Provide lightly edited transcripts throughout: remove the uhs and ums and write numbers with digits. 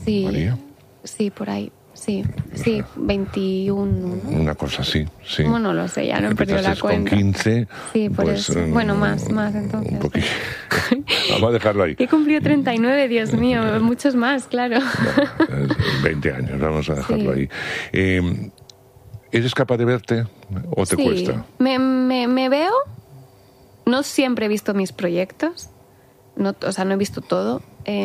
Sí, María. sí, por ahí. Sí, 21, ¿no? Una cosa así, sí. Bueno, no lo sé, ya no he perdido la Empezaste cuenta. con 15. Sí, por pues, eso. Bueno, más entonces. Un poquito. Vamos a dejarlo ahí. He cumplido 39, Dios mío, muchos más, claro. No, 20 años, vamos a dejarlo Sí. ahí. ¿Eres capaz de verte o te cuesta? Me veo. No siempre he visto mis proyectos. No he visto todo.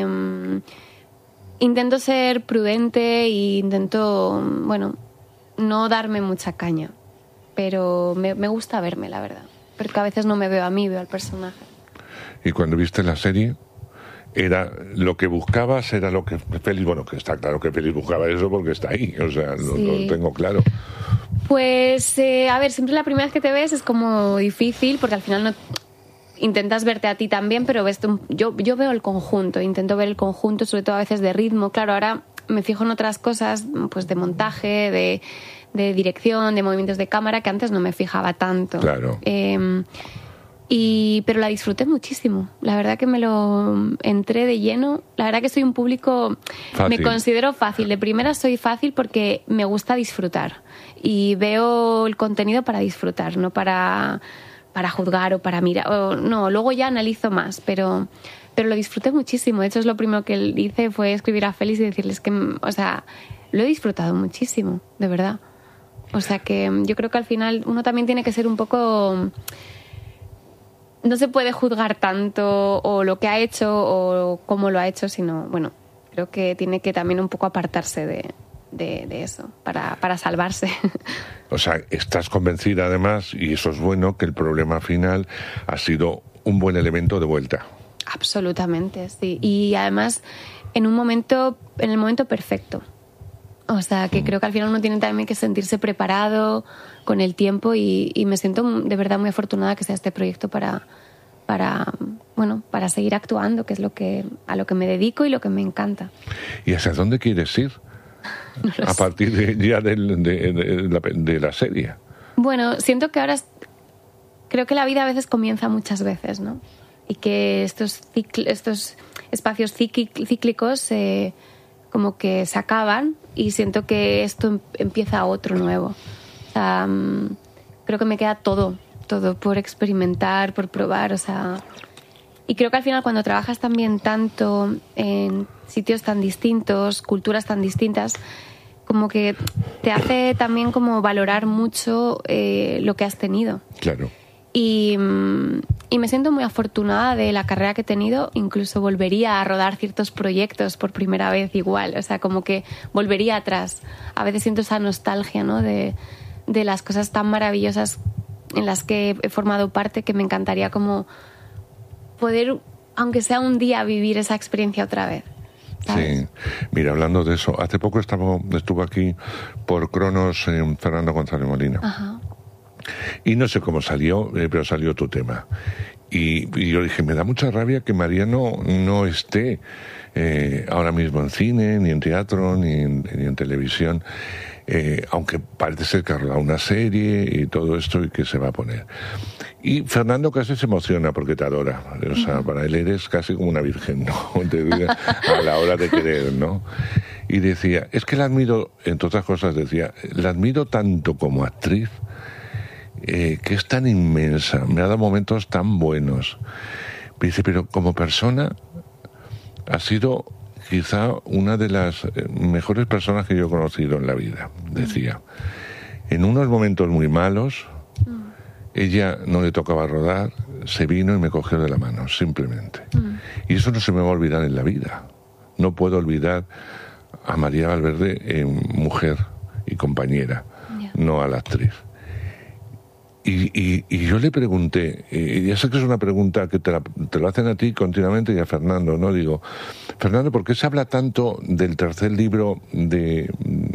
Intento ser prudente e intento, no darme mucha caña. Pero me gusta verme, la verdad. Porque a veces no me veo a mí, veo al personaje. Y cuando viste la serie, ¿era lo que buscabas? ¿Era lo que Félix? Bueno, que está claro que Félix buscaba eso porque está ahí. O sea, lo tengo claro. Pues, a ver, siempre la primera vez que te ves es como difícil porque al final no... Intentas verte a ti también, pero yo veo el conjunto, intento ver el conjunto, sobre todo a veces de ritmo. Claro, ahora me fijo en otras cosas, pues de montaje, de dirección, de movimientos de cámara, que antes no me fijaba tanto. Claro. Pero la disfruté muchísimo. La verdad que me lo entré de lleno. La verdad que soy un público... Fácil. Me considero fácil. De primera soy fácil porque me gusta disfrutar. Y veo el contenido para disfrutar, no para juzgar o para mirar. No, luego ya analizo más, pero lo disfruté muchísimo. De hecho, es lo primero que hice fue escribir a Félix y decirles que, lo he disfrutado muchísimo, de verdad. O sea que yo creo que al final uno también tiene que ser un poco... No se puede juzgar tanto o lo que ha hecho o cómo lo ha hecho, sino, creo que tiene que también un poco apartarse de eso, para salvarse. O sea, estás convencida además, y eso es bueno, que el problema final ha sido un buen elemento de vuelta. Absolutamente, sí. Y además en el momento perfecto. O sea, que creo que al final uno tiene también que sentirse preparado con el tiempo y me siento de verdad muy afortunada que sea este proyecto para seguir actuando, que es a lo que me dedico y lo que me encanta. ¿Y hacia dónde quieres ir? No lo a sé. partir de la serie. Bueno, siento que ahora creo que la vida a veces comienza muchas veces, ¿no? Y que estos espacios cíclicos como que se acaban y siento que esto empieza otro nuevo. O sea, creo que me queda todo por experimentar, por probar, o sea... Y creo que al final cuando trabajas también tanto en sitios tan distintos, culturas tan distintas, como que te hace también como valorar mucho lo que has tenido. Claro. Y me siento muy afortunada de la carrera que he tenido. Incluso volvería a rodar ciertos proyectos por primera vez igual. O sea, como que volvería atrás. A veces siento esa nostalgia, ¿no? de las cosas tan maravillosas en las que he formado parte, que me encantaría como poder, aunque sea un día, vivir esa experiencia otra vez. ¿Sabes? Sí, mira, hablando de eso, hace poco estuvo aquí por Cronos Fernando González Molina. Ajá. Y no sé cómo salió, pero salió tu tema. Y yo dije, me da mucha rabia que Mariano no esté ahora mismo en cine, ni en teatro, ni en televisión, aunque parece ser que ha rodado una serie y todo esto y que se va a poner. Y Fernando casi se emociona porque te adora. O sea, para él eres casi como una virgen, ¿no? A la hora de querer, ¿no? Y decía, es que la admiro, entre otras cosas decía, la admiro tanto como actriz, que es tan inmensa, me ha dado momentos tan buenos. Me dice, pero como persona ha sido quizá una de las mejores personas que yo he conocido en la vida, decía. En unos momentos muy malos, ella no le tocaba rodar, se vino y me cogió de la mano, simplemente. Y eso no se me va a olvidar en la vida. No puedo olvidar a María Valverde, mujer y compañera, no a la actriz. Y yo le pregunté, y ya sé que es una pregunta que te lo hacen a ti continuamente y a Fernando, ¿no? Digo, Fernando, ¿por qué se habla tanto del tercer libro de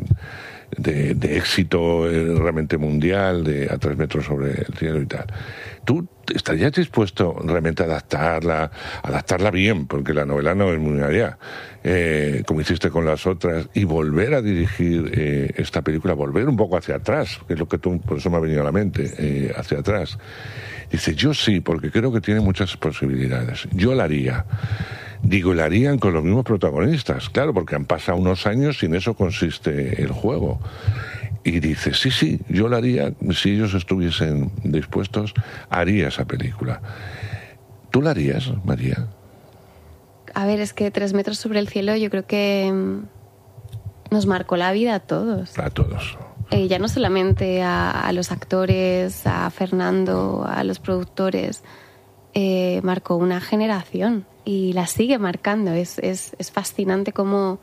éxito realmente mundial, de A 3 metros sobre el cielo y tal? ¿Tú estarías dispuesto realmente a adaptarla bien, porque la novela no es muy allá, como hiciste con las otras, y volver a dirigir esta película, volver un poco hacia atrás, que es lo que por eso me ha venido a la mente, hacia atrás? Dice, yo sí, porque creo que tiene muchas posibilidades. Yo la haría. Digo, la harían con los mismos protagonistas, claro, porque han pasado unos años y en eso consiste el juego. Y dice, sí, yo la haría, si ellos estuviesen dispuestos, haría esa película. ¿Tú la harías, María? A ver, es que 3 metros sobre el cielo yo creo que nos marcó la vida a todos. A todos. Ya no solamente a los actores, a Fernando, a los productores, marcó una generación y la sigue marcando. Es fascinante cómo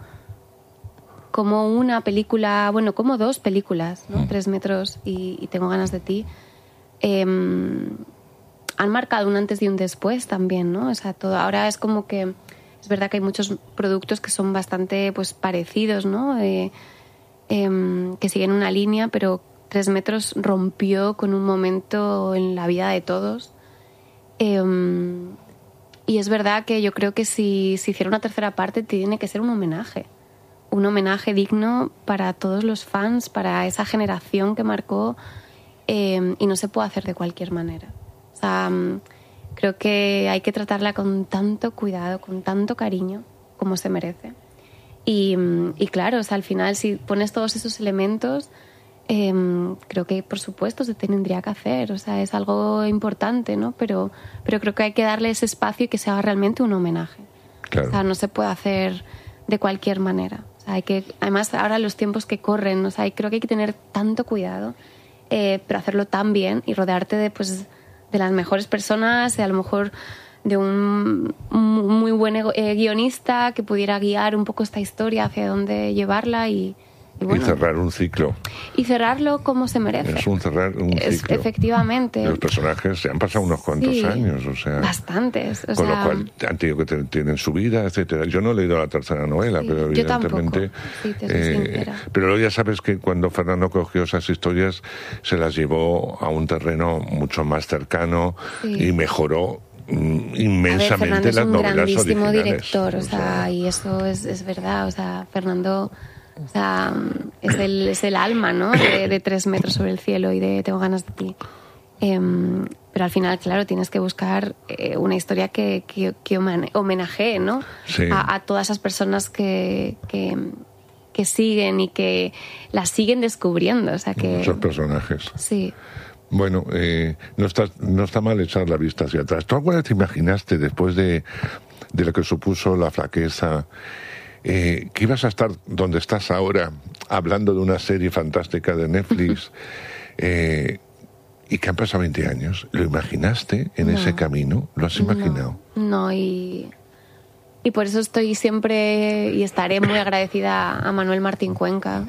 una película, bueno, como 2 películas, ¿no? 3 metros y Tengo ganas de ti, han marcado un antes y un después también, ¿no? O sea, todo ahora es como que es verdad que hay muchos productos que son bastante pues parecidos, ¿no? Que siguen una línea, pero 3 metros rompió con un momento en la vida de todos. Y es verdad que yo creo que si se hiciera una tercera parte tiene que ser un homenaje digno para todos los fans, para esa generación que marcó, y no se puede hacer de cualquier manera. O sea, creo que hay que tratarla con tanto cuidado, con tanto cariño como se merece. Y claro, o sea, al final si pones todos esos elementos, creo que por supuesto se tendría que hacer, o sea, es algo importante, ¿no? Pero creo que hay que darle ese espacio y que sea realmente un homenaje. Claro. O sea, no se puede hacer de cualquier manera. O sea, hay que, además ahora los tiempos que corren, o sea, creo que hay que tener tanto cuidado, pero hacerlo tan bien y rodearte de las mejores personas, a lo mejor de un muy buen guionista que pudiera guiar un poco esta historia hacia dónde llevarla y bueno, y cerrar un ciclo. Y cerrarlo como se merece. Es cerrar un ciclo. Efectivamente. Los personajes se han pasado unos cuantos años, o sea... Bastantes. Con lo cual han tenido que tienen su vida, etcétera. Yo no he leído la tercera novela, pero evidentemente... Sí, te soy sincera. Pero ya sabes que cuando Fernando cogió esas historias, se las llevó a un terreno mucho más cercano y mejoró inmensamente las novelas originales. Es un grandísimo director, o sea, y eso es verdad, o sea, Fernando... O sea, es el alma, ¿no? De 3 metros sobre el cielo y de Tengo ganas de ti. Pero al final, claro, tienes que buscar una historia que homenajee, ¿no? Sí. A todas esas personas que siguen y que las siguen descubriendo. O sea, que... Muchos personajes. Sí. Bueno, no está mal echar la vista hacia atrás. ¿Tú alguna vez te imaginaste, después de lo que supuso la flaqueza, que ibas a estar donde estás ahora, hablando de una serie fantástica de Netflix, y que han pasado 20 años? ¿Lo imaginaste en ese camino? ¿Lo has imaginado? No, y por eso estoy siempre y estaré muy agradecida a Manuel Martín Cuenca,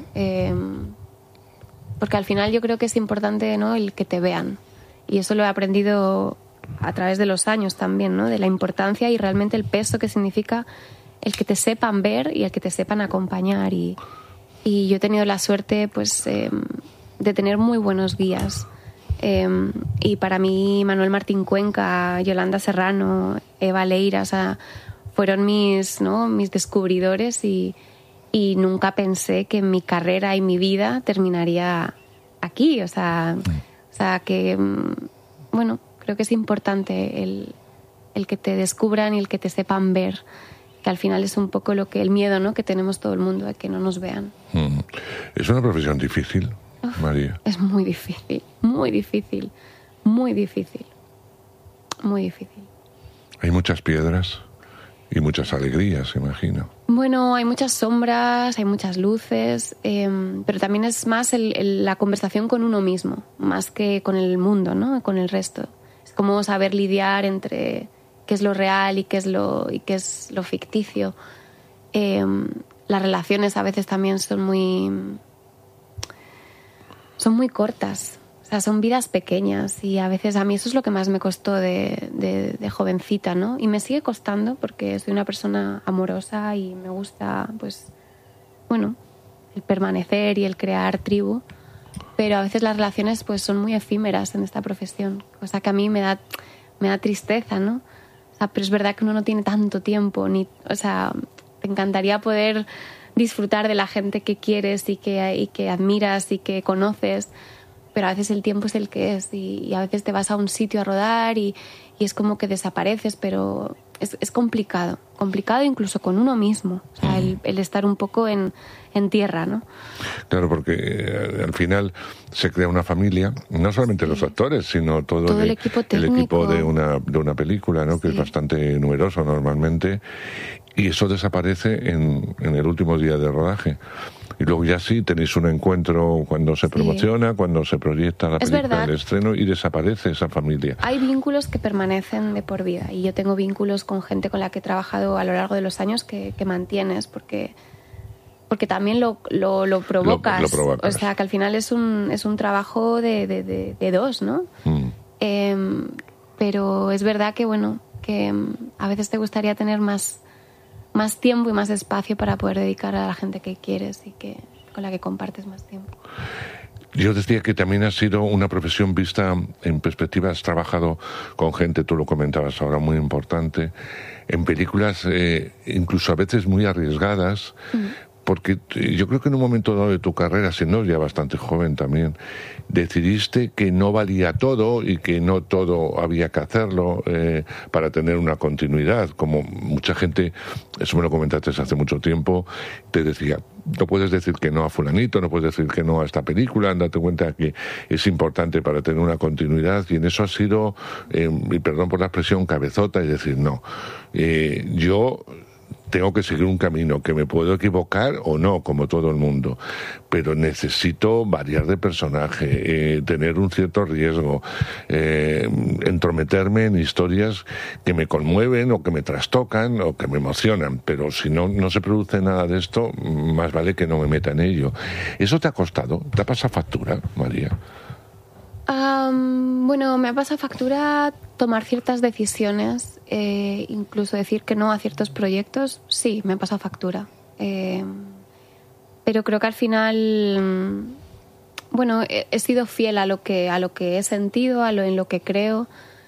porque al final yo creo que es importante, ¿no?, el que te vean, y eso lo he aprendido a través de los años también, ¿no?, de la importancia y realmente el peso que significa el que te sepan ver y el que te sepan acompañar. Y yo he tenido la suerte, pues, de tener muy buenos guías. Y para mí, Manuel Martín Cuenca, Yolanda Serrano, Eva Leira, o sea, fueron mis descubridores y nunca pensé que mi carrera y mi vida terminaría aquí. O sea que, bueno, creo que es importante el que te descubran y el que te sepan ver, que al final es un poco el miedo, ¿no?, que tenemos todo el mundo, a que no nos vean. Es una profesión difícil, María. Es muy difícil, muy difícil, muy difícil, muy difícil. Hay muchas piedras y muchas alegrías, imagino. Bueno, hay muchas sombras, hay muchas luces, pero también es más la conversación con uno mismo, más que con el mundo, ¿no?, con el resto. Es como saber lidiar entre qué es lo real y qué es lo ficticio. Las relaciones a veces también son muy cortas. O sea, son vidas pequeñas y a veces a mí eso es lo que más me costó de jovencita, ¿no? Y me sigue costando porque soy una persona amorosa y me gusta, pues, bueno, el permanecer y el crear tribu. Pero a veces las relaciones, pues, son muy efímeras en esta profesión, cosa que a mí me da tristeza, ¿no? Pero es verdad que uno no tiene tanto tiempo, o sea, te encantaría poder disfrutar de la gente que quieres y que admiras y que conoces, pero a veces el tiempo es el que es y a veces te vas a un sitio a rodar y es como que desapareces, pero es complicado incluso con uno mismo, o sea, el estar un poco en tierra, ¿no? Claro, porque al final se crea una familia, no solamente los actores, sino todo el equipo técnico. El equipo de una película, ¿no? Que es bastante numeroso normalmente, y eso desaparece en el último día de rodaje. Y luego ya sí tenéis un encuentro cuando se promociona, cuando se proyecta la película del estreno, y desaparece esa familia. Hay vínculos que permanecen de por vida, y yo tengo vínculos con gente con la que he trabajado a lo largo de los años que mantienes, porque también lo provocas. Lo provocas. O sea, que al final es un trabajo de dos, ¿no? Pero es verdad que, bueno, que a veces te gustaría tener más tiempo y más espacio para poder dedicar a la gente que quieres y con la que compartes más tiempo. Yo decía que también ha sido una profesión vista en perspectiva. Has trabajado con gente, tú lo comentabas ahora, muy importante, en películas incluso a veces muy arriesgadas, porque yo creo que en un momento dado de tu carrera, siendo ya bastante joven también, decidiste que no valía todo y que no todo había que hacerlo para tener una continuidad. Como mucha gente, eso me lo comentaste hace mucho tiempo, te decía, no puedes decir que no a fulanito, no puedes decir que no a esta película, date cuenta que es importante para tener una continuidad, y en eso ha sido, y perdón por la expresión, cabezota, y decir, no, yo tengo que seguir un camino, que me puedo equivocar o no, como todo el mundo, pero necesito variar de personaje, tener un cierto riesgo, entrometerme en historias que me conmueven o que me trastocan o que me emocionan, pero si no se produce nada de esto, más vale que no me meta en ello. ¿Eso te ha costado? ¿Te ha pasado factura, María? Bueno, me ha pasado factura tomar ciertas decisiones, incluso decir que no a ciertos proyectos. Sí, me ha pasado factura. Pero creo que al final, bueno, he sido fiel a lo que he sentido, en lo que creo.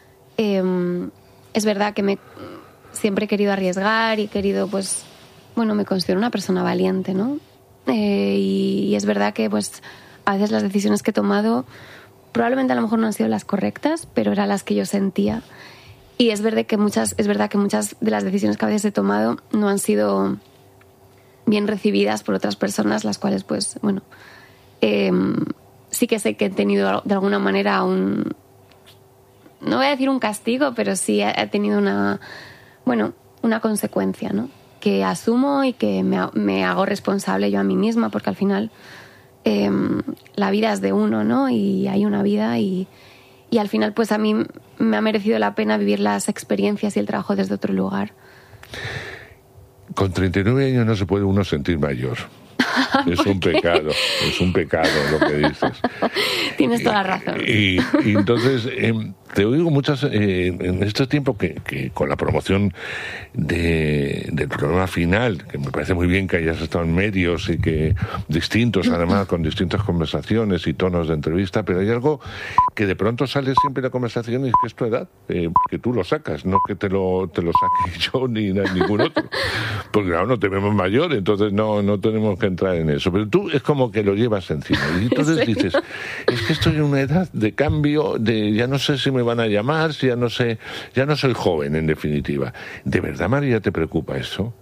Es verdad que siempre he querido arriesgar y he querido, pues, bueno, me considero una persona valiente, ¿no? Y es verdad que, pues, a veces las decisiones que he tomado probablemente a lo mejor no han sido las correctas, pero eran las que yo sentía. Y es verdad que muchas de las decisiones que a veces he tomado no han sido bien recibidas por otras personas, las cuales, pues, bueno, sí que sé que he tenido de alguna manera no voy a decir un castigo, pero sí he tenido una consecuencia, ¿no? Que asumo y que me hago responsable yo a mí misma, porque al final la vida es de uno, ¿no? Y hay una vida y al final, pues a mí me ha merecido la pena vivir las experiencias y el trabajo desde otro lugar. Con 39 años no se puede uno sentir mayor. Es un pecado lo que dices. Tienes toda la razón. Y entonces, te oigo muchas, en estos tiempos que con la promoción del programa final, que me parece muy bien que hayas estado en medios y que distintos, además, con distintas conversaciones y tonos de entrevista, pero hay algo que de pronto sale siempre en la conversación, y es que es tu edad, que tú lo sacas, no que te lo saque yo ni ningún otro. Porque claro, no te vemos mayor, entonces no tenemos que entrar en eso. Pero tú es como que lo llevas encima. Y entonces dices, es que estoy en una edad de cambio, ya no sé si me van a llamar, si ya no soy joven, en definitiva. ¿De verdad, María, te preocupa eso?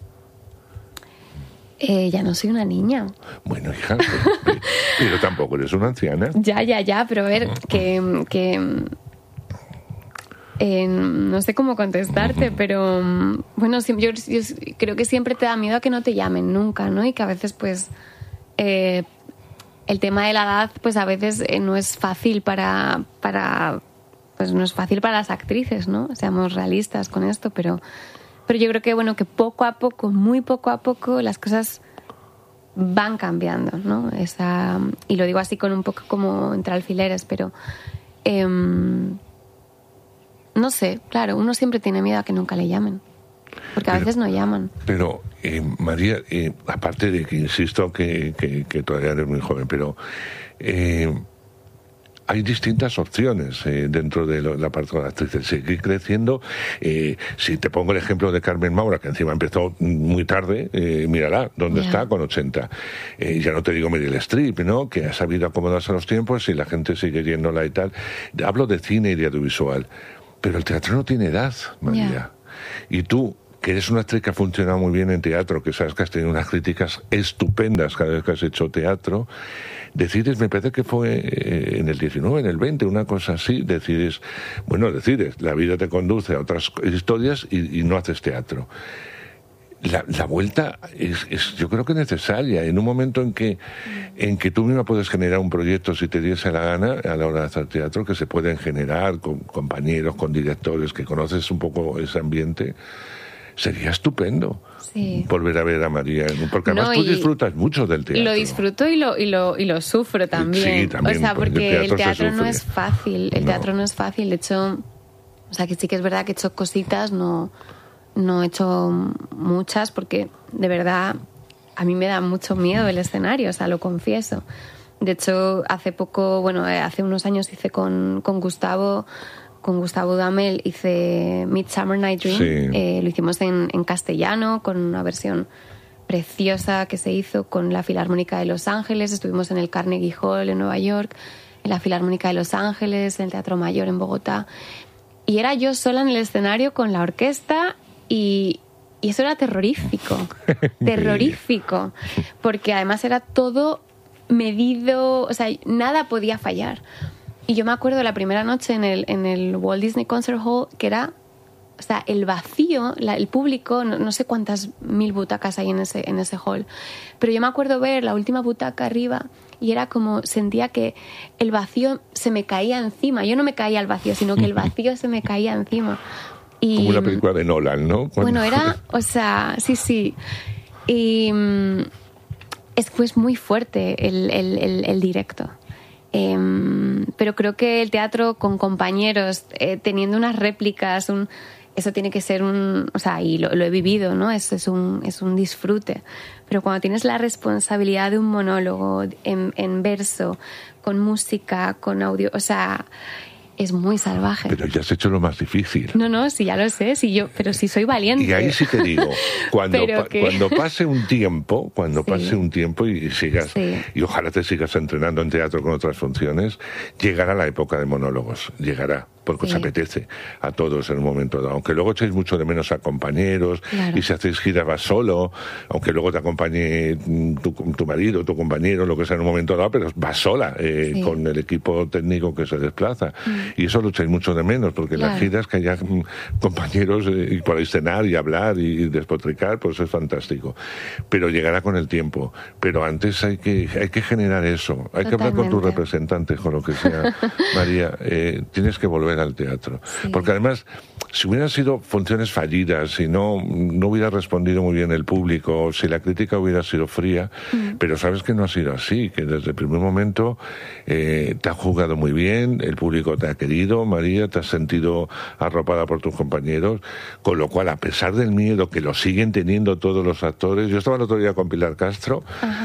Ya no soy una niña. Bueno, hija, pero tampoco eres una anciana. Ya, pero a ver, no sé cómo contestarte, pero bueno, yo creo que siempre te da miedo a que no te llamen nunca, ¿no? Y que a veces, pues, el tema de la edad, pues a veces no es fácil pues no es fácil para las actrices, ¿no? Seamos realistas con esto, pero yo creo que, bueno, que poco a poco, muy poco a poco, las cosas van cambiando, ¿no? Y lo digo así con un poco como entre alfileres, pero no sé, claro, uno siempre tiene miedo a que nunca le llamen, porque a veces no llaman. Pero, María, aparte de que insisto que todavía eres muy joven, pero hay distintas opciones dentro de la parte de la actriz. Seguir creciendo. Si te pongo el ejemplo de Carmen Maura, que encima empezó muy tarde, mírala, ¿dónde está? Con 80. Ya no te digo Meryl Streep, ¿no? Que ha sabido acomodarse a los tiempos y la gente sigue yéndola y tal. Hablo de cine y de audiovisual. Pero el teatro no tiene edad, María. Y tú, que eres una actriz que ha funcionado muy bien en teatro, que sabes que has tenido unas críticas estupendas cada vez que has hecho teatro, decides, me parece que fue en el 19, en el 20, una cosa así, decides, la vida te conduce a otras historias y no haces teatro. La vuelta es yo creo que necesaria en un momento en que tú misma puedes generar un proyecto si te diese la gana a la hora de hacer teatro, que se pueden generar con compañeros, con directores, que conoces un poco ese ambiente. Sería estupendo volver a ver a María, porque además tú disfrutas mucho del teatro. Lo disfruto y lo sufro también. Sí, también. O sea, porque el teatro no es fácil. El teatro no es fácil. De hecho, o sea, que sí que es verdad que he hecho cositas, no he hecho muchas, porque de verdad a mí me da mucho miedo el escenario, o sea, lo confieso. De hecho, hace unos años hice con Gustavo Damel, hice Midsummer Night Dream. Sí. Lo hicimos en castellano, con una versión preciosa que se hizo con la Filarmónica de Los Ángeles. Estuvimos en el Carnegie Hall en Nueva York, en la Filarmónica de Los Ángeles, en el Teatro Mayor en Bogotá. Y era yo sola en el escenario con la orquesta y eso era terrorífico. Terrorífico. Porque además era todo medido, o sea, nada podía fallar. Y yo me acuerdo la primera noche en el Walt Disney Concert Hall, que era, o sea, el vacío, el público, no sé cuántas mil butacas hay en ese hall, pero yo me acuerdo ver la última butaca arriba y era como, sentía que el vacío se me caía encima. Yo no me caía al vacío, sino que el vacío se me caía encima. Y, como una película de Nolan, ¿no? Bueno, era, o sea, sí. Y fue muy fuerte el directo. Pero creo que el teatro con compañeros, teniendo unas réplicas, eso tiene que ser o sea, y lo he vivido, ¿no? Es un disfrute. Pero cuando tienes la responsabilidad de un monólogo en verso, con música, con audio, o sea, es muy salvaje. Pero ya has hecho lo más difícil. No, sí, ya lo sé, pero sí soy valiente. Y ahí sí te digo, cuando pase un tiempo, y sigas, y ojalá te sigas entrenando en teatro con otras funciones, llegará la época de monólogos, llegará, porque os apetece a todos en un momento dado. Aunque luego echéis mucho de menos a compañeros, claro. Y si hacéis giras vas solo, aunque luego te acompañe tu marido, tu compañero, lo que sea en un momento dado, pero vas sola, con el equipo técnico que se desplaza. Y eso lo echáis mucho de menos, porque claro. Las giras que haya compañeros y podéis cenar y hablar y despotricar, pues es fantástico. Pero llegará con el tiempo. Pero antes hay que generar eso. Hay Totalmente. Que hablar con tus representantes, con lo que sea. María, tienes que volver al teatro. Sí. Porque además, si hubieran sido funciones fallidas, si no hubiera respondido muy bien el público, si la crítica hubiera sido fría, pero sabes que no ha sido así, que desde el primer momento te ha jugado muy bien, el público te ha querido, María, te has sentido arropada por tus compañeros, con lo cual, a pesar del miedo que lo siguen teniendo todos los actores, yo estaba el otro día con Pilar Castro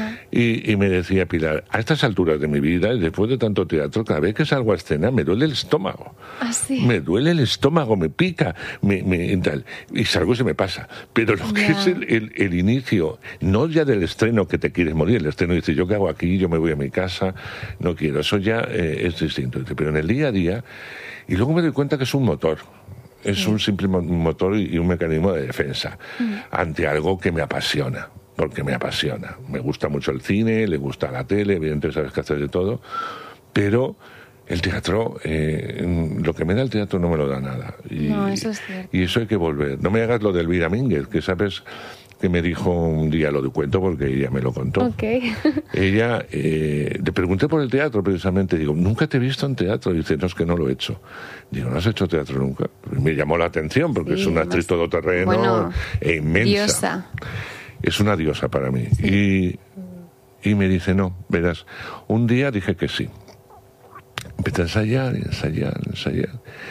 y me decía Pilar, a estas alturas de mi vida y después de tanto teatro, cada vez que salgo a escena me duele el estómago. ¿Ah, sí? Me duele el estómago, me pica, tal, y salgo y se me pasa. Pero lo que es el inicio, no ya del estreno que te quieres morir, el estreno dice, ¿yo qué hago aquí? Yo me voy a mi casa, no quiero, eso ya es distinto. Pero en el día a día, y luego me doy cuenta que es un motor. Es un simple motor y un mecanismo de defensa ante algo que me apasiona, porque me apasiona. Me gusta mucho el cine, le gusta la tele, evidentemente sabes que hacer de todo, pero el teatro, lo que me da el teatro no me lo da nada. No, eso es cierto. Y eso hay que volver. No me hagas lo de Elvira Mínguez, que sabes que me dijo un día, lo de cuento porque ella me lo contó. Okay. Ella, le pregunté por el teatro precisamente, digo, ¿nunca te he visto en teatro? Y dice, no, es que no lo he hecho. Digo, ¿no has hecho teatro nunca? Me llamó la atención porque es una actriz todoterreno e inmensa. Diosa. Es una diosa para mí. Sí. Y me dice, no, verás, un día dije que sí. Empecé a ensayar.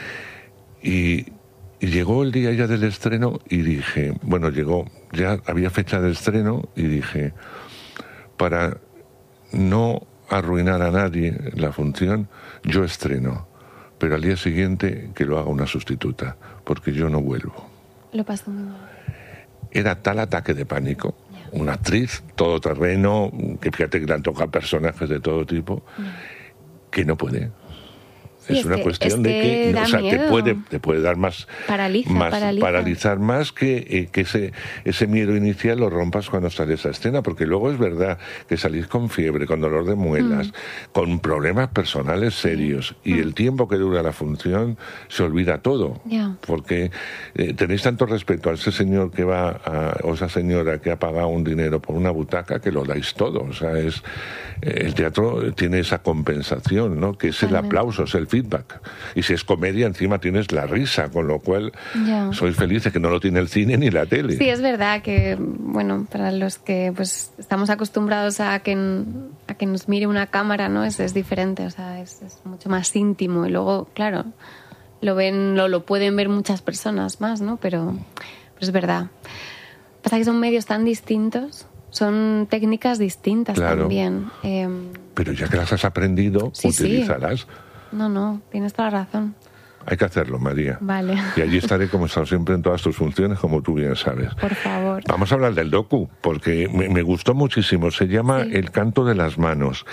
Y llegó el día ya del estreno y dije, bueno, ya había fecha de estreno y dije, para no arruinar a nadie la función, yo estreno, pero al día siguiente que lo haga una sustituta, porque yo no vuelvo. Lo pasó muy mal. Era tal ataque de pánico, una actriz todoterreno, que fíjate que le han tocado personajes de todo tipo, que no puede. Sí, es una cuestión de que da o sea, miedo. te puede dar más... Paraliza. Paralizar más que ese miedo inicial lo rompas cuando sales a escena, porque luego es verdad que salís con fiebre, con dolor de muelas, con problemas personales serios, y el tiempo que dura la función se olvida todo. Yeah. Porque tenéis tanto respeto a ese señor que va o esa señora que ha pagado un dinero por una butaca, que lo dais todo. O sea, el teatro tiene esa compensación, ¿no? Que es el aplauso, es el feedback. Y si es comedia, encima tienes la risa, con lo cual sois felices, que no lo tiene el cine ni la tele. Sí, es verdad que, bueno, para los que pues estamos acostumbrados a que nos mire una cámara, ¿no? Es diferente, o sea, es mucho más íntimo. Y luego, claro, lo pueden ver muchas personas más, ¿no? Pero es verdad. Pasa que son medios tan distintos, son técnicas distintas también. Pero ya que las has aprendido, utilízalas. Sí. No, tienes toda la razón. Hay que hacerlo, María. Vale. Y allí estaré, como he estado siempre, en todas tus funciones, como tú bien sabes. Por favor. Vamos a hablar del docu, porque me gustó muchísimo. Se llama El canto de las manos.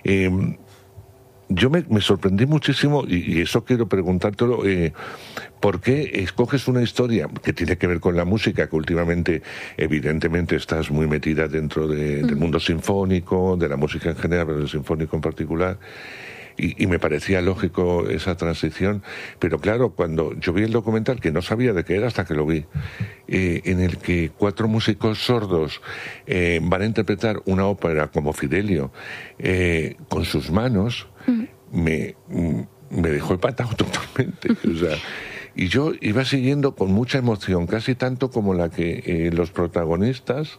Yo me sorprendí muchísimo, y eso quiero preguntártelo, ¿por qué escoges una historia que tiene que ver con la música, que últimamente, evidentemente, estás muy metida dentro del mundo sinfónico, de la música en general, pero del sinfónico en particular? Y me parecía lógico esa transición, pero claro, cuando yo vi el documental, que no sabía de qué era hasta que lo vi, en el que 4 músicos sordos van a interpretar una ópera como Fidelio con sus manos, me dejó empatado totalmente. O sea, y yo iba siguiendo con mucha emoción, casi tanto como la que los protagonistas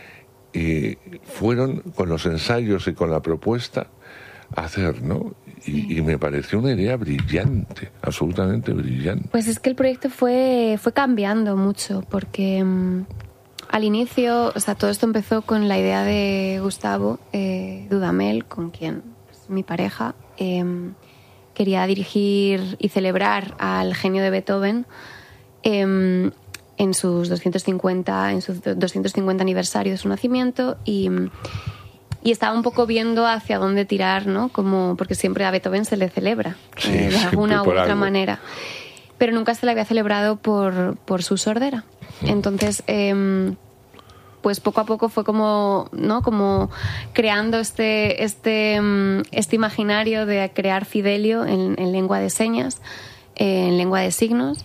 fueron con los ensayos y con la propuesta a hacer, ¿no? Y me pareció una idea brillante, absolutamente brillante. Pues es que el proyecto fue cambiando mucho, porque al inicio, o sea, todo esto empezó con la idea de Gustavo Dudamel, con quien es mi pareja, quería dirigir y celebrar al genio de Beethoven en sus 250 aniversario de su nacimiento, y estaba un poco viendo hacia dónde tirar, ¿no? Porque siempre a Beethoven se le celebra, de alguna u otra manera. Pero nunca se le había celebrado por su sordera. Entonces, pues poco a poco fue como, ¿no? Como creando este imaginario de crear Fidelio en lengua de señas, en lengua de signos,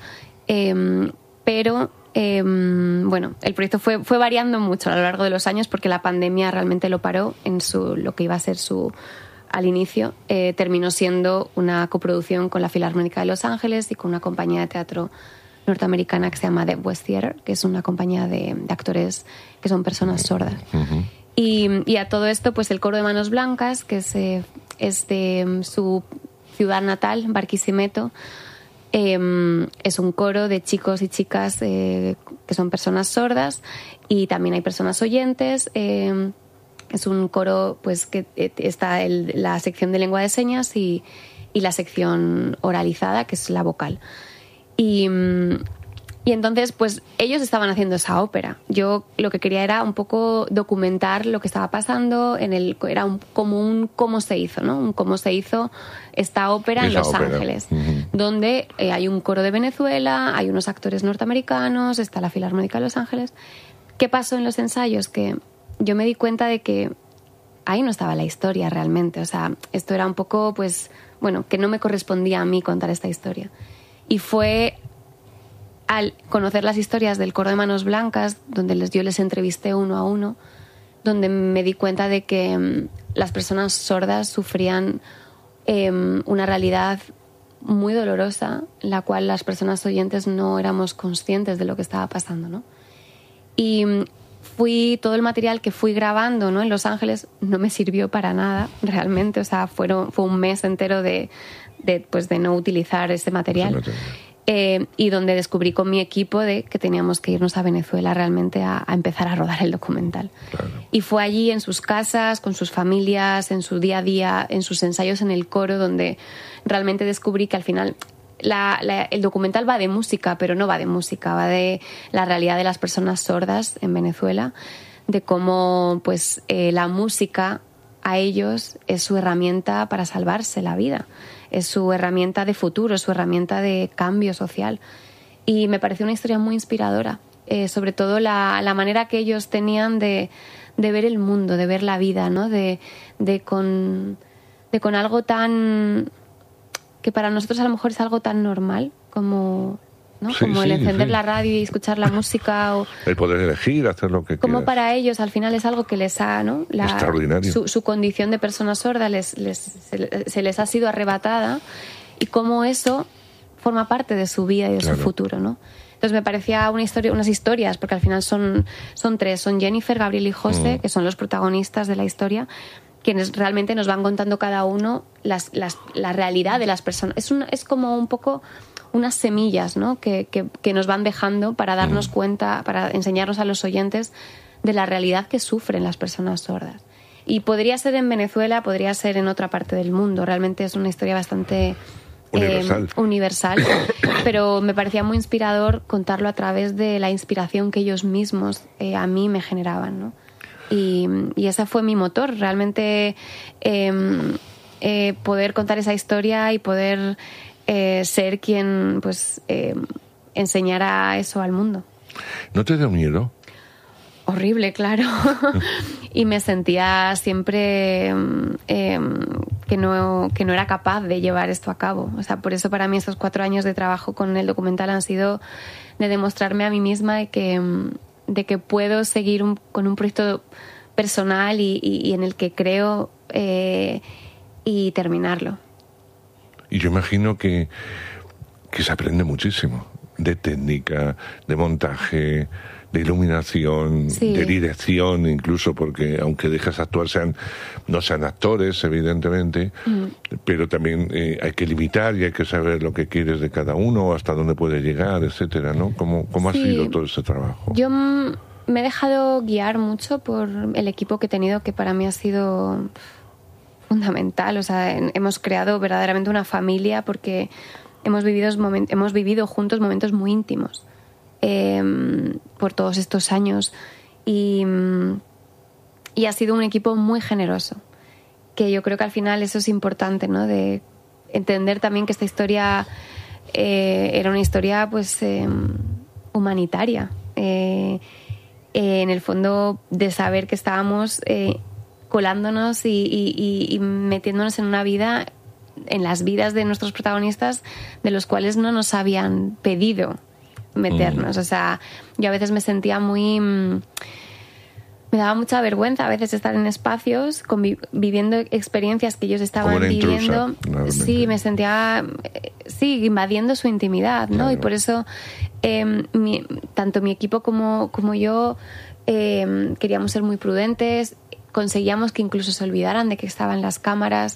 pero... bueno, el proyecto fue variando mucho a lo largo de los años, porque la pandemia realmente lo paró en lo que iba a ser al inicio. Terminó siendo una coproducción con la Filarmónica de Los Ángeles y con una compañía de teatro norteamericana que se llama The West Theater, que es una compañía de actores que son personas sordas. Uh-huh. Y a todo esto, pues el Coro de Manos Blancas, que es de su ciudad natal, Barquisimeto, es un coro de chicos y chicas que son personas sordas, y también hay personas oyentes. Es un coro, pues, que está la sección de lengua de señas y la sección oralizada, que es la vocal. Y entonces, pues, ellos estaban haciendo esa ópera. Yo lo que quería era un poco documentar lo que estaba pasando era cómo se hizo, ¿no? Un cómo se hizo esta ópera en Los Ángeles, uh-huh. Donde hay un coro de Venezuela, hay unos actores norteamericanos, está la Filarmónica de Los Ángeles. ¿Qué pasó en los ensayos? Que yo me di cuenta de que ahí no estaba la historia realmente. O sea, esto era un poco, pues, bueno, que no me correspondía a mí contar esta historia. Y fue al conocer las historias del Coro de Manos Blancas, donde yo les entrevisté uno a uno, donde me di cuenta de que las personas sordas sufrían una realidad muy dolorosa, la cual las personas oyentes no éramos conscientes de lo que estaba pasando, ¿no? Y todo el material que fui grabando, ¿no? En Los Ángeles no me sirvió para nada realmente. O sea, fue un mes entero de no utilizar ese material. Y donde descubrí con mi equipo que teníamos que irnos a Venezuela realmente a empezar a rodar el documental. Claro. Y fue allí, en sus casas, con sus familias, en su día a día, en sus ensayos en el coro, donde realmente descubrí que al final el documental va de música, pero no va de música, va de la realidad de las personas sordas en Venezuela, de cómo pues la música a ellos es su herramienta para salvarse la vida, es su herramienta de futuro, es su herramienta de cambio social. Y me pareció una historia muy inspiradora, sobre todo la manera que ellos tenían de ver el mundo, de ver la vida, ¿no? de con algo tan... que para nosotros a lo mejor es algo tan normal como... ¿no? Sí, como el encender sí. la radio y escuchar la música. O el poder elegir, hacer lo que como quieras. para ellos al final es algo que les ha... ¿no? Extraordinario. Su condición de persona sorda se les ha sido arrebatada y cómo eso forma parte de su vida y de su futuro, ¿no? Entonces me parecía unas historias, porque al final son tres, son Jennifer, Gabriel y José, que son los protagonistas de la historia, quienes realmente nos van contando cada uno la realidad de las personas. Es como un poco unas semillas, ¿no? que nos van dejando para darnos cuenta, para enseñarnos a los oyentes de la realidad que sufren las personas sordas. Y podría ser en Venezuela, podría ser en otra parte del mundo. Realmente es una historia bastante... universal, pero me parecía muy inspirador contarlo a través de la inspiración que ellos mismos a mí me generaban, ¿no? Y ese fue mi motor, realmente poder contar esa historia y poder ser quien pues enseñara eso al mundo. ¿No te dio miedo? Horrible, claro. Y me sentía siempre que no era capaz de llevar esto a cabo. O sea, por eso para mí estos 4 años de trabajo con el documental han sido de demostrarme a mí misma de que puedo seguir con un proyecto personal y en el que creo y terminarlo. Y yo imagino que se aprende muchísimo de técnica, de montaje, de iluminación, sí, de dirección, incluso, porque aunque dejas actuar no sean actores, evidentemente, pero también hay que limitar y hay que saber lo que quieres de cada uno, hasta dónde puede llegar, etcétera, ¿no? ¿Cómo ha sido todo ese trabajo? Yo me he dejado guiar mucho por el equipo que he tenido, que para mí ha sido fundamental. O sea, hemos creado verdaderamente una familia porque hemos vivido juntos momentos muy íntimos. Por todos estos años y ha sido un equipo muy generoso, que yo creo que al final eso es importante, ¿no? De entender también que esta historia era una historia pues humanitaria, en el fondo, de saber que estábamos colándonos y metiéndonos en una vida, en las vidas de nuestros protagonistas, de los cuales no nos habían pedido meternos. O sea, yo a veces me sentía me daba mucha vergüenza a veces estar en espacios viviendo experiencias que ellos estaban viviendo. Sí, me sentía invadiendo su intimidad, ¿no? Claro. Y por eso tanto mi equipo como yo queríamos ser muy prudentes, conseguíamos que incluso se olvidaran de que estaban las cámaras,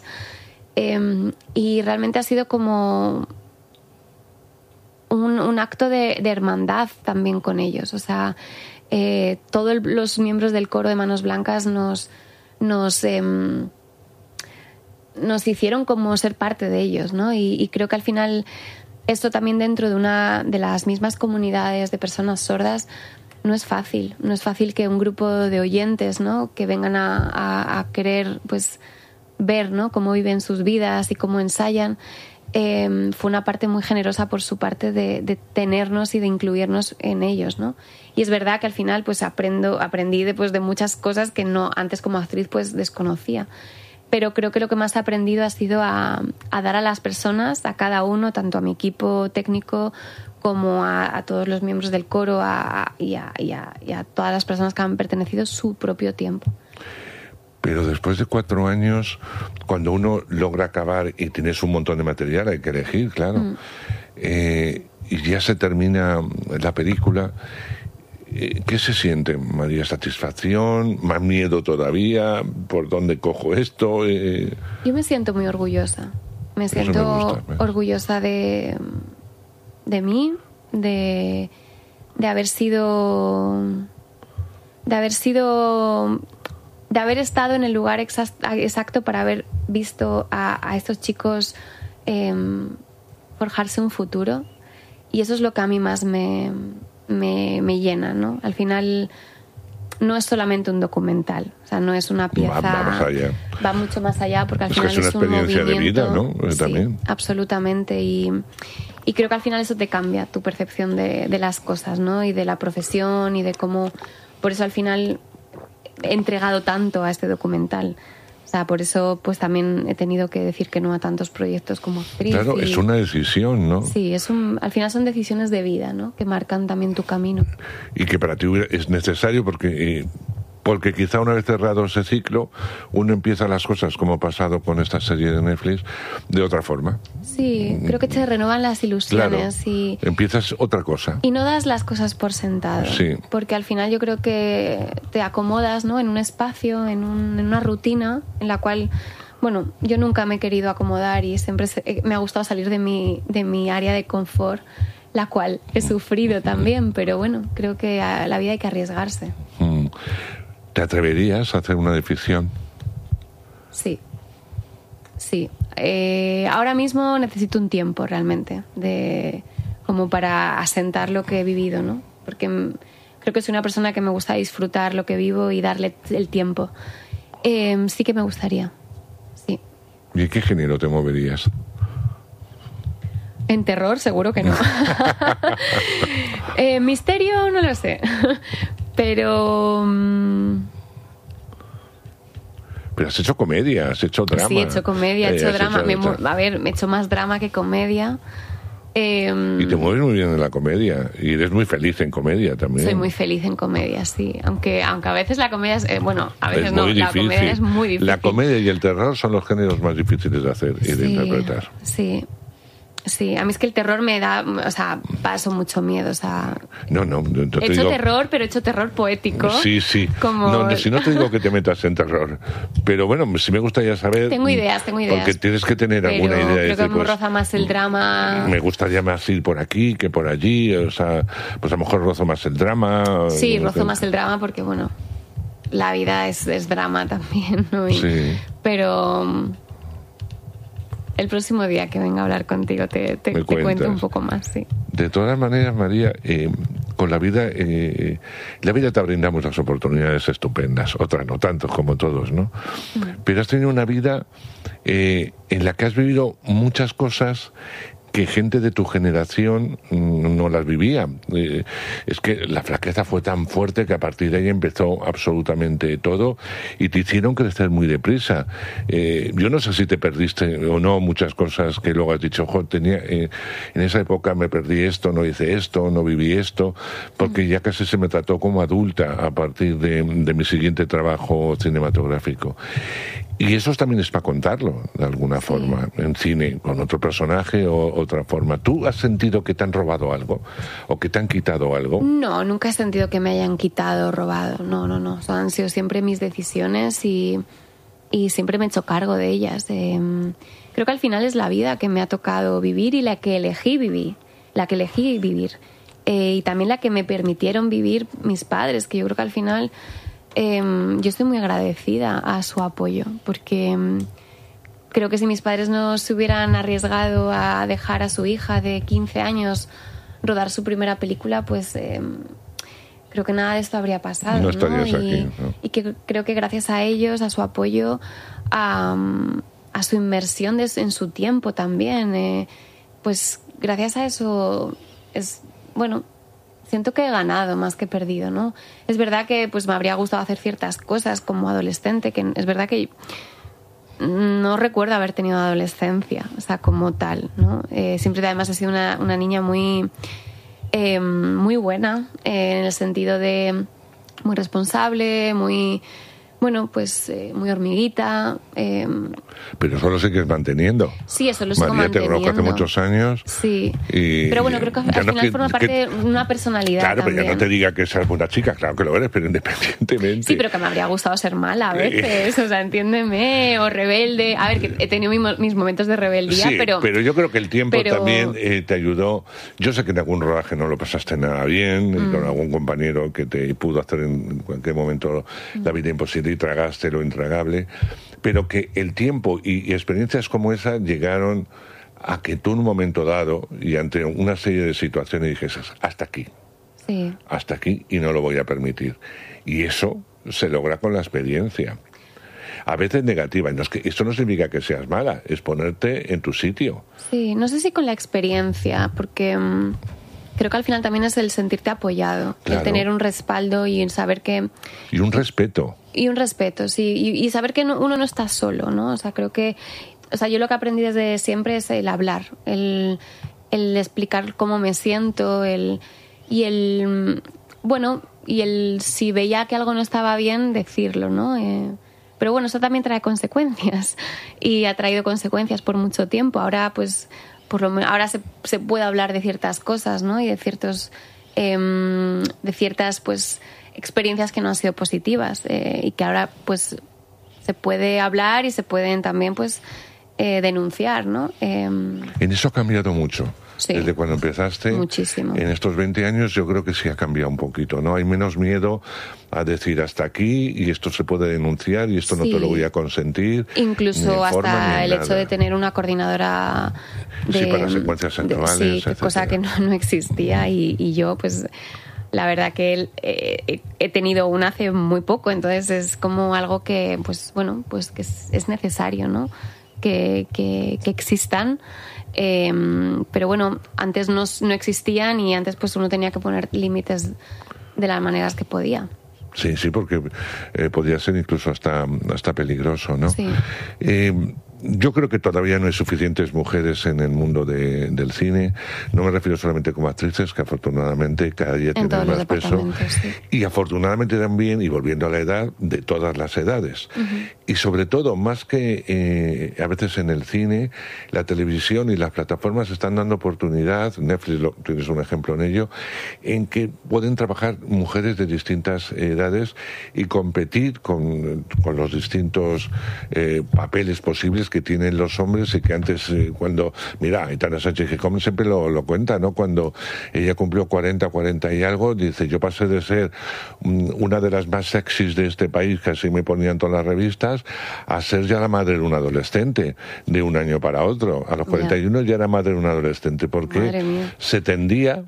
y realmente ha sido como un acto de hermandad también con ellos. O sea, todos los miembros del coro de Manos Blancas nos hicieron como ser parte de ellos, ¿no? Y creo que al final esto también dentro de las mismas comunidades de personas sordas no es fácil. No es fácil que un grupo de oyentes, ¿no?, que vengan a querer pues ver, ¿no?, cómo viven sus vidas y cómo ensayan. Fue una parte muy generosa por su parte de tenernos y de incluirnos en ellos, ¿no? Y es verdad que al final pues aprendí de muchas cosas que no antes como actriz pues desconocía. Pero creo que lo que más he aprendido ha sido a dar a las personas, a cada uno, tanto a mi equipo técnico como a todos los miembros del coro y a todas las personas que han pertenecido, su propio tiempo. Pero después de 4 años, cuando uno logra acabar y tienes un montón de material, hay que elegir, claro, y ya se termina la película, ¿qué se siente, María? ¿Satisfacción? ¿Más miedo todavía? ¿Por dónde cojo esto? Yo me siento muy orgullosa. Me siento orgullosa de mí, de haber sido... de haber estado en el lugar exacto para haber visto a estos chicos forjarse un futuro. Y eso es lo que a mí más me llena, ¿no? Al final no es solamente un documental, o sea, no es una pieza... Va más allá. Va mucho más allá porque al Es final que es una experiencia de vida, ¿no? Sí, También. Absolutamente. Y creo que al final eso te cambia tu percepción de las cosas, ¿no? Y de la profesión y de cómo... Por eso al final he entregado tanto a este documental. O sea, por eso pues también he tenido que decir que no a tantos proyectos como actriz. Claro, es una decisión, ¿no? Sí, al final son decisiones de vida, ¿no? Que marcan también tu camino. Y que para ti es necesario porque quizá una vez cerrado ese ciclo, uno empieza las cosas, como ha pasado con esta serie de Netflix, de otra forma. Sí, creo que te renuevan las ilusiones. Claro, y empiezas otra cosa. Y no das las cosas por sentado. Sí. Porque al final yo creo que te acomodas, ¿no? En un espacio, en una rutina en la cual... Bueno, yo nunca me he querido acomodar y siempre me ha gustado salir de mi área de confort, la cual he sufrido también, pero bueno, creo que a la vida hay que arriesgarse. ¿Te atreverías a hacer una de ficción? Sí. Ahora mismo necesito un tiempo realmente como para asentar lo que he vivido, ¿no? Porque creo que soy una persona que me gusta disfrutar lo que vivo y darle el tiempo. Sí que me gustaría, sí. ¿Y en qué género te moverías? En terror, seguro que no. Misterio, no lo sé. Pero has hecho comedia, has hecho drama. Sí, he hecho comedia, he hecho drama. Me he hecho más drama que comedia. Y te mueves muy bien en la comedia. Y eres muy feliz en comedia también. Soy muy feliz en comedia, sí. Aunque a veces la comedia es... a veces no, la comedia es muy difícil. La comedia y el terror son los géneros más difíciles de hacer y de interpretar. Sí, a mí es que el terror me da, o sea, paso mucho miedo, o sea... No, he hecho terror, pero he hecho terror poético. Sí. Como... Si no te digo que te metas en terror, pero bueno, sí me gustaría saber... Tengo ideas. Porque tienes que tener alguna idea. Creo que me roza más el drama... Me gustaría más ir por aquí que por allí, o sea, pues a lo mejor rozo más el drama... Sí, rozo más el drama porque, bueno, la vida es drama también, ¿no? Sí. Pero... El próximo día que venga a hablar contigo te cuento un poco más, sí. De todas maneras, María, con la vida te brinda muchas oportunidades estupendas, otras no tanto como todos, ¿no? Pero has tenido una vida en la que has vivido muchas cosas que gente de tu generación no las vivía. Es que la flaqueza fue tan fuerte que a partir de ahí empezó absolutamente todo y te hicieron crecer muy deprisa. Yo no sé si te perdiste o no muchas cosas que luego has dicho, en esa época me perdí esto, no hice esto, no viví esto, porque ya casi se me trató como adulta a partir de mi siguiente trabajo cinematográfico. Y eso también es para contarlo, de alguna forma, en cine, con otro personaje o otra forma. ¿Tú has sentido que te han robado algo? ¿O que te han quitado algo? No, nunca he sentido que me hayan quitado o robado. No. O sea, han sido siempre mis decisiones y siempre me he hecho cargo de ellas. Creo que al final es la vida que me ha tocado vivir y la que elegí vivir. Y también la que me permitieron vivir mis padres, que yo creo que al final... yo estoy muy agradecida a su apoyo porque creo que si mis padres no se hubieran arriesgado a dejar a su hija de 15 años rodar su primera película, pues creo que nada de esto habría pasado. No estarías aquí, ¿no? Y que creo que gracias a ellos, a su apoyo, a su inmersión en su tiempo también, pues gracias a eso siento que he ganado más que perdido, ¿no? Es verdad que pues me habría gustado hacer ciertas cosas como adolescente, que es verdad que no recuerdo haber tenido adolescencia, o sea, como tal, ¿no? Siempre además he sido una niña muy buena, en el sentido de muy responsable, muy muy hormiguita. Pero eso lo sigues manteniendo. Sí, eso lo sigo María, manteniendo. te conozco hace muchos años. Sí. Pero bueno, creo que al final forma parte de una personalidad. Claro, también. pero ya no te diga que seas buena chica, claro que lo eres, pero independientemente. Sí, pero que me habría gustado ser mala a veces, o sea, entiéndeme, o rebelde. A ver, que he tenido mis momentos de rebeldía, sí, pero yo creo que el tiempo también te ayudó. Yo sé que en algún rodaje no lo pasaste nada bien, y con algún compañero que te pudo hacer en cualquier momento la vida imposible y tragaste lo intragable, pero que el tiempo y experiencias como esa llegaron a que tú en un momento dado y ante una serie de situaciones dijeses hasta aquí y no lo voy a permitir. Y eso se logra con la experiencia. A veces negativa. No es que, esto no significa que seas mala, es ponerte en tu sitio. Sí, no sé si con la experiencia, porque creo que al final también es el sentirte apoyado, Claro. el tener un respaldo y el saber que... Y un respeto. Y un respeto, sí, y saber que uno no está solo, ¿no? O sea, creo que... O sea, yo lo que aprendí desde siempre es el hablar, el explicar cómo me siento, bueno, y el si veía que algo no estaba bien, decirlo, ¿no? Pero bueno, eso también trae consecuencias y ha traído consecuencias por mucho tiempo. Ahora, pues, ahora se puede hablar de ciertas cosas, ¿no? Y de ciertas, pues, experiencias que no han sido positivas y que ahora, pues, se puede hablar y se pueden también, pues, denunciar, ¿no? En eso ha cambiado mucho. Sí, desde cuando empezaste. Muchísimo. En estos 20 años yo creo que sí ha cambiado un poquito, ¿no? Hay menos miedo a decir hasta aquí y esto se puede denunciar y esto no te lo voy a consentir. Incluso hasta el hecho de tener una coordinadora para secuencias sexuales, sí, etcétera. cosa que no existía y yo pues la verdad que he tenido una hace muy poco, entonces es como algo que pues bueno, pues que es necesario, ¿no? Que existan. Pero bueno, antes no existían y antes pues uno tenía que poner límites de las maneras que podía. Sí, porque podía ser incluso hasta peligroso, ¿no? Sí. Yo creo que todavía no hay suficientes mujeres en el mundo del cine. No me refiero solamente como actrices, que afortunadamente cada día tienen más peso. Sí. Y afortunadamente también, y volviendo a la edad, de todas las edades. Uh-huh. Y sobre todo, más que a veces en el cine, la televisión y las plataformas están dando oportunidad, Netflix tienes un ejemplo en ello, en que pueden trabajar mujeres de distintas edades y competir con los distintos papeles posibles que tienen los hombres y que antes cuando, mira, Aitana Sánchez Gijón siempre lo cuenta, ¿no? Cuando ella cumplió 40 y algo, dice, yo pasé de ser una de las más sexys de este país, que así me ponían todas las revistas, a ser ya la madre de un adolescente, de un año para otro. A los 41 ya era madre de un adolescente, porque se tendía,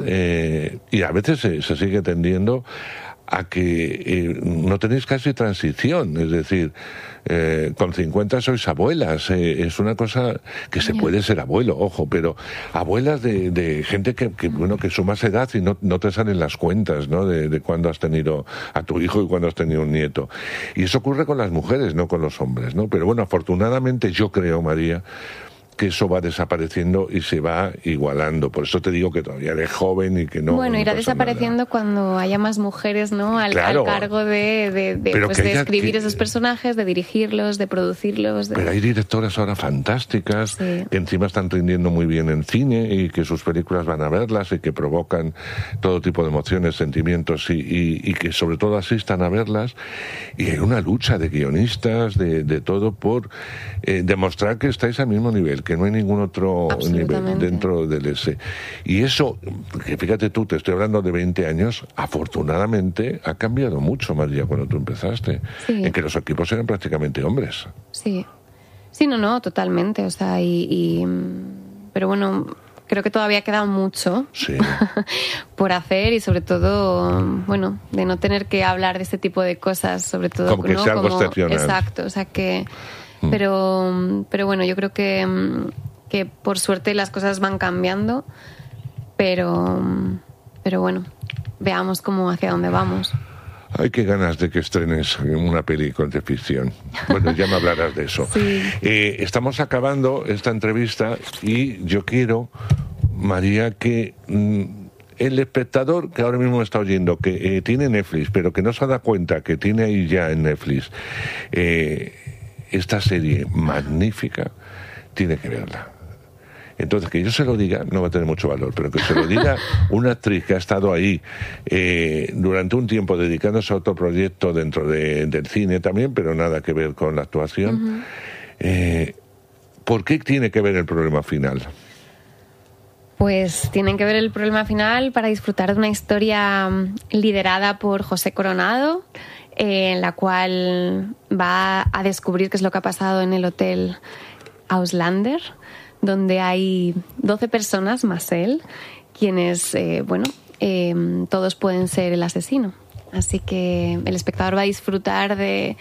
y a veces se sigue tendiendo, a que no tenéis casi transición, es decir, con 50 sois abuelas, es una cosa que se puede ser abuelo, ojo, pero abuelas de gente que sumas edad y no te salen las cuentas, ¿no? De cuándo has tenido a tu hijo y cuándo has tenido un nieto. Y eso ocurre con las mujeres, no con los hombres, ¿no? Pero bueno, afortunadamente yo creo, María, que eso va desapareciendo y se va igualando. Por eso te digo que todavía eres joven y que no... Bueno, irá desapareciendo cuando haya más mujeres, ¿no? Al cargo de escribir esos personajes, de dirigirlos, de producirlos. Pero hay directoras ahora fantásticas que encima están rindiendo muy bien en cine y que sus películas van a verlas y que provocan todo tipo de emociones, sentimientos y que sobre todo asistan a verlas. Y hay una lucha de guionistas, de todo, por demostrar que estáis al mismo nivel, que no hay ningún otro nivel dentro del ese. Y eso, que fíjate tú, te estoy hablando de 20 años, afortunadamente ha cambiado mucho, María, cuando tú empezaste, en que los equipos eran prácticamente hombres. Sí, no, totalmente, o sea, pero bueno, creo que todavía queda mucho por hacer y sobre todo, bueno, de no tener que hablar de este tipo de cosas, sobre todo... Como que sea algo excepcional. Exacto, o sea que... Pero bueno, yo creo que por suerte las cosas van cambiando, pero bueno, veamos hacia dónde vamos. Ay, qué ganas de que estrenes una peli de ficción. Bueno, ya me hablarás de eso. Sí. Estamos acabando esta entrevista y yo quiero, María, que el espectador que ahora mismo está oyendo, que tiene Netflix, pero que no se da cuenta que tiene ahí ya en Netflix esta serie magnífica, tiene que verla. Entonces, que yo se lo diga no va a tener mucho valor, pero que se lo diga una actriz que ha estado ahí durante un tiempo dedicándose a otro proyecto dentro del cine también, pero nada que ver con la actuación. Uh-huh. ¿Por qué tiene que ver el problema final? Pues tienen que ver el problema final para disfrutar de una historia liderada por José Coronado, en la cual va a descubrir qué es lo que ha pasado en el hotel Auslander, donde hay 12 personas más él, quienes, todos pueden ser el asesino. Así que el espectador va a disfrutar de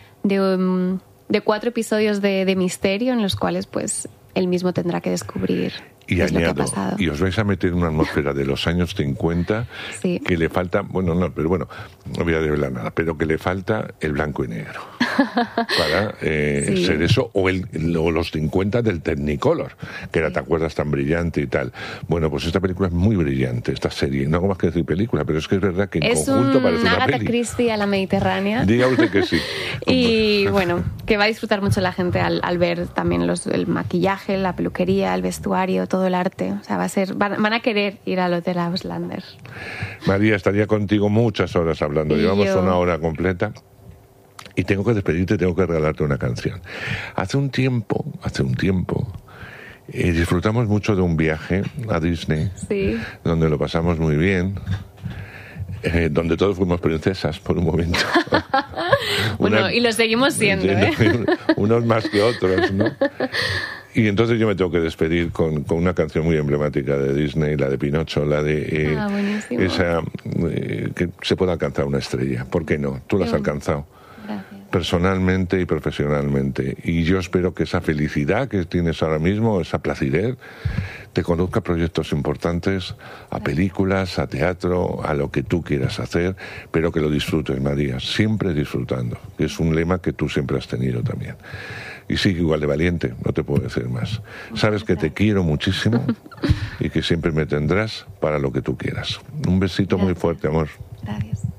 4 episodios de misterio en los cuales pues él mismo tendrá que descubrir qué es lo que ha pasado. Y os vais a meter en una atmósfera de los años 50 sí. que le falta, no voy a develar nada, pero que le falta el blanco y negro para sí. ser eso, o los 50 del Technicolor, que era, ¿te acuerdas?, tan brillante y tal. Bueno, pues esta película es muy brillante, esta serie, no hago más que decir película, pero es que es verdad que en conjunto parece una peli. Es un Agatha Christie a la mediterránea. Diga usted que sí. Y bueno, que va a disfrutar mucho la gente al ver también el maquillaje, la peluquería, el vestuario, todo el arte. O sea, van a querer ir al Hotel Auslander. María, estaría contigo muchas horas hablando. Llevamos una hora completa. Y tengo que despedirte, tengo que regalarte una canción. Hace un tiempo, disfrutamos mucho de un viaje a Disney, sí. donde lo pasamos muy bien, donde todos fuimos princesas por un momento. Bueno, y lo seguimos siendo, unos más que otros, ¿no? Y entonces yo me tengo que despedir con una canción muy emblemática de Disney, la de Pinocho, la de esa que se puede alcanzar una estrella. ¿Por qué no? Tú la has alcanzado. Gracias. Personalmente y profesionalmente. Y yo espero que esa felicidad que tienes ahora mismo, esa placidez, te conduzca a proyectos importantes, a películas, a teatro, a lo que tú quieras hacer, pero que lo disfrutes, María, siempre disfrutando, que es un lema que tú siempre has tenido también. Y sigue igual de valiente, no te puedo decir más. Sabes que te quiero muchísimo y que siempre me tendrás para lo que tú quieras. Un besito muy fuerte, amor. Gracias.